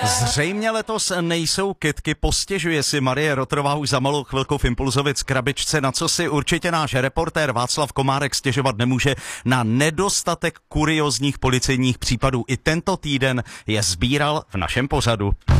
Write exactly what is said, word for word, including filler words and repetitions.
Zřejmě letos nejsou kytky, postěžuje si Marie Rotrová už za malou chvilku v Impulzovic krabičce, na co si určitě náš reportér Václav Komárek stěžovat nemůže, na nedostatek kuriózních policejních případů. I tento týden je sbíral v našem pořadu.